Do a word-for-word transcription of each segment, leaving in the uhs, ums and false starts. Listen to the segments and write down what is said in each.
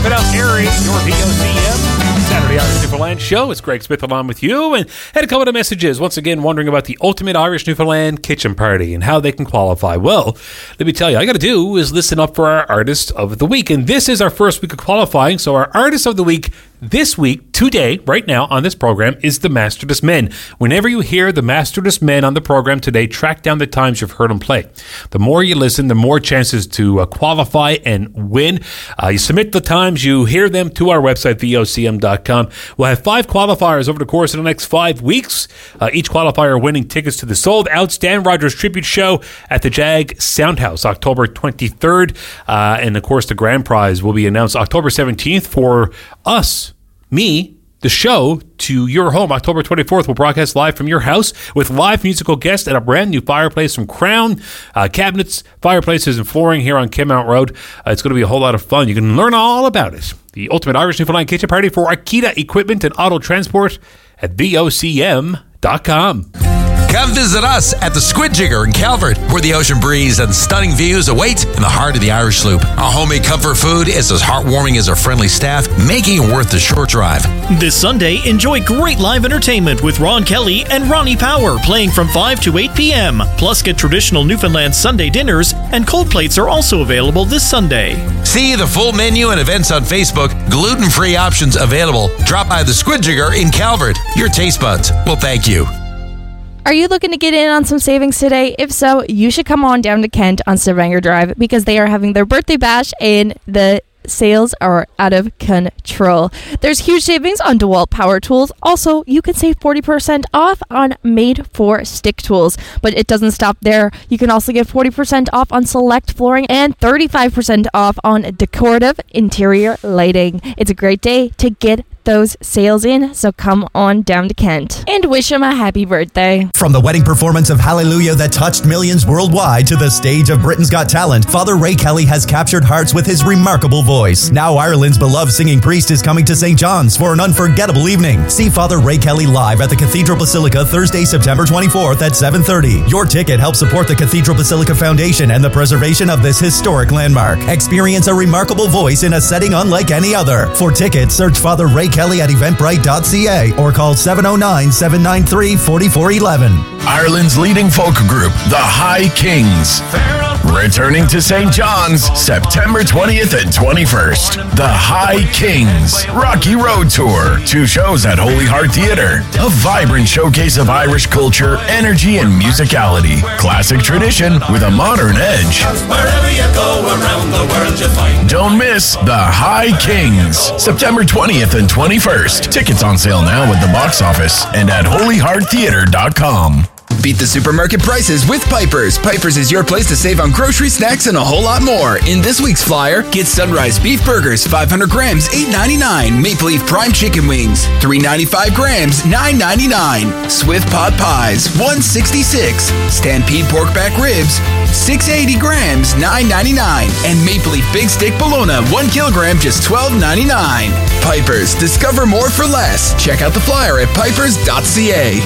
it up, Harry, your V O C M Saturday Irish Newfoundland show. It's Greg Smith along with you, and had a couple of messages. Once again, wondering about the Ultimate Irish Newfoundland Kitchen Party and how they can qualify. Well, let me tell you, all you got to do is listen up for our Artist of the Week, and this is our first week of qualifying. So our Artist of the Week this week, today, right now on this program, is the Masterless Men. Whenever you hear the Masterless Men on the program today, track down the times you've heard them play. The more you listen, the more chances to uh, qualify and win. Uh, you submit the times, you hear them to our website, V O C M dot com. We'll have five qualifiers over the course of the next five weeks. Uh, each qualifier winning tickets to the sold-out Stan Rogers Tribute Show at the Jag Soundhouse, October twenty-third. Uh, and, of course, the grand prize will be announced October seventeenth for us, me, the show, to your home. October twenty-fourth, we'll broadcast live from your house with live musical guests and a brand new fireplace from Crown uh, Cabinets, Fireplaces, and Flooring here on Kenmount Road. Uh, it's going to be a whole lot of fun. You can learn all about it. The Ultimate Irish Newfoundland Kitchen Party for Akita Equipment and Auto Transport at V O C M dot com. Come visit us at the Squid Jigger in Calvert, where the ocean breeze and stunning views await in the heart of the Irish Loop. Our homemade comfort food is as heartwarming as our friendly staff, making it worth the short drive. This Sunday, enjoy great live entertainment with Ron Kelly and Ronnie Power playing from five to eight p.m. Plus, get traditional Newfoundland Sunday dinners, and cold plates are also available this Sunday. See the full menu and events on Facebook. Gluten-free options available. Drop by the Squid Jigger in Calvert. Your taste buds will thank you. Are you looking to get in on some savings today? If so, you should come on down to Kent on Stavanger Drive because they are having their birthday bash and the sales are out of control. There's huge savings on DeWalt power tools. Also, you can save forty percent off on made-for-stick tools. But it doesn't stop there. You can also get forty percent off on select flooring and thirty-five percent off on decorative interior lighting. It's a great day to get those sales in, so come on down to Kent and wish him a happy birthday. From the wedding performance of Hallelujah that touched millions worldwide to the stage of Britain's Got Talent, Father Ray Kelly has captured hearts with his remarkable voice. Now Ireland's beloved singing priest is coming to Saint John's for an unforgettable evening. See Father Ray Kelly live at the Cathedral Basilica Thursday, September twenty-fourth at seven thirty. Your ticket helps support the Cathedral Basilica Foundation and the preservation of this historic landmark. Experience a remarkable voice in a setting unlike any other. For tickets, search Father Ray Kelly at eventbrite dot c a or call seven oh nine, seven nine three, four four one one. Ireland's leading folk group, the High Kings. Returning to Saint John's, September twentieth and twenty-first. The High Kings Rocky Road Tour. Two shows at Holy Heart Theatre. A vibrant showcase of Irish culture, energy, and musicality. Classic tradition with a modern edge. Wherever you go around the world, you find. Don't miss The High Kings, September twentieth and twenty-first. Tickets on sale now at the box office and at holy heart theatre dot com. Beat the supermarket prices with Piper's. Piper's is your place to save on grocery, snacks, and a whole lot more. In this week's flyer, get Sunrise Beef Burgers, five hundred grams, eight ninety-nine. Maple Leaf Prime Chicken Wings, three ninety-five grams, nine ninety-nine. Swift Pot Pies, one sixty-six. Stampede Pork Back Ribs, six eighty grams, nine ninety-nine. And Maple Leaf Big Stick Bologna, one kilogram, just twelve ninety-nine. Piper's, discover more for less. Check out the flyer at pipers dot c a.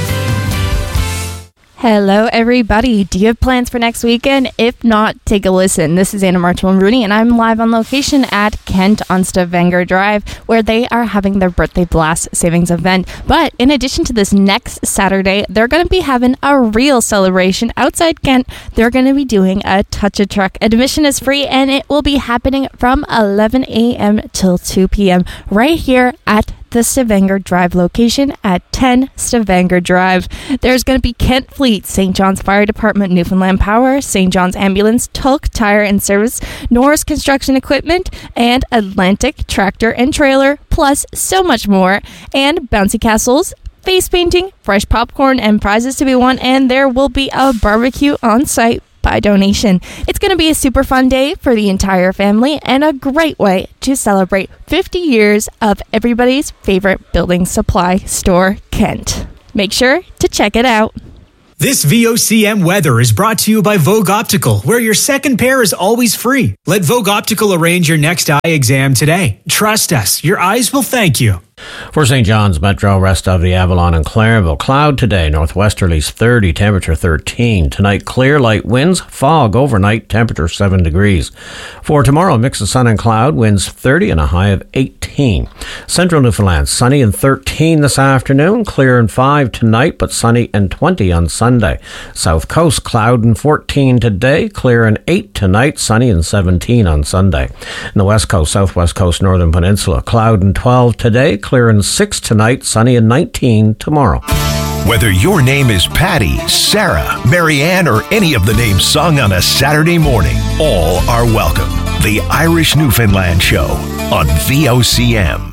Hello, everybody. Do you have plans for next weekend? If not, take a listen. This is Anna Marchwell Rooney, and I'm live on location at Kent on Stavanger Drive, where they are having their birthday blast savings event. But in addition to this next Saturday, they're going to be having a real celebration outside Kent. They're going to be doing a Touch a Truck. Admission is free, and it will be happening from eleven a.m. till two p.m. right here at the Stavanger Drive location at ten Stavanger Drive. There's going to be Kent Fleet, Saint John's Fire Department, Newfoundland Power, Saint John's Ambulance, Tulk Tire and Service, Norris Construction Equipment, and Atlantic Tractor and Trailer, plus so much more. And bouncy castles, face painting, fresh popcorn, and prizes to be won. And there will be a barbecue on site by donation. It's going to be a super fun day for the entire family and a great way to celebrate fifty years of everybody's favorite building supply store, Kent. Make sure to check it out. This V O C M weather is brought to you by Vogue Optical, where your second pair is always free. Let Vogue Optical arrange your next eye exam today. Trust us, your eyes will thank you. For Saint John's Metro, rest of the Avalon and Clareville. Cloud today, northwesterlies thirty, temperature thirteen. Tonight, clear, light winds, fog overnight, temperature seven degrees. For tomorrow, mix of sun and cloud, winds thirty and a high of eighteen. Central Newfoundland, sunny and thirteen this afternoon, clear and five tonight, but sunny and twenty on Sunday. South Coast, cloud and fourteen today, clear and eight tonight, sunny and seventeen on Sunday. In the West Coast, Southwest Coast, Northern Peninsula, cloud and twelve today, clear and six tonight, sunny and nineteen tomorrow. Whether your name is Patty, Sarah, Marianne, or any of the names sung on a Saturday morning, all are welcome. The Irish Newfoundland Show on V O C M.